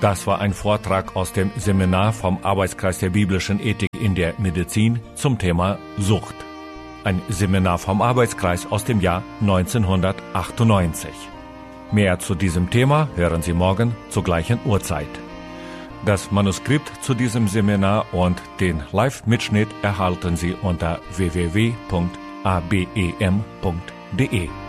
Das war ein Vortrag aus dem Seminar vom Arbeitskreis der biblischen Ethik in der Medizin zum Thema Sucht. Ein Seminar vom Arbeitskreis aus dem Jahr 1998. Mehr zu diesem Thema hören Sie morgen zur gleichen Uhrzeit. Das Manuskript zu diesem Seminar und den Live-Mitschnitt erhalten Sie unter www.abem.de.